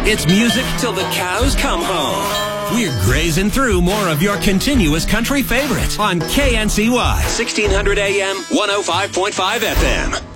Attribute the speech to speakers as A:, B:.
A: It's music till the cows come home. We're grazing through more of your continuous country favorites on KNCY, 1600 AM, 105.5 FM.